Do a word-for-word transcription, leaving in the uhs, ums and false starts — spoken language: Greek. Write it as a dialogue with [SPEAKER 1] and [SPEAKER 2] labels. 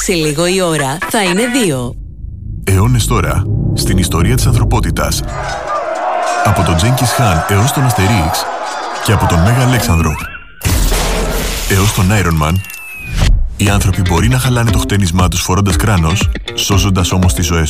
[SPEAKER 1] Σε λίγο η ώρα θα είναι δύο.
[SPEAKER 2] Αιώνες τώρα, στην ιστορία της ανθρωπότητας. Από τον Τζένκις Χάν έως τον Αστερίξ και από τον Μέγα Αλέξανδρο έως τον Iron Man, οι άνθρωποι μπορεί να χαλάνε το χτένισμά τους φορώντας κράνος, σώζοντας όμως τις ζωές